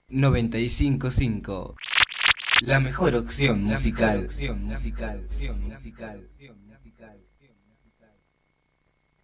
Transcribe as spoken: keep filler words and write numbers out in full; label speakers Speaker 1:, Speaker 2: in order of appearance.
Speaker 1: noventa y cinco punto cinco. La mejor opción musical. La mejor opción musical.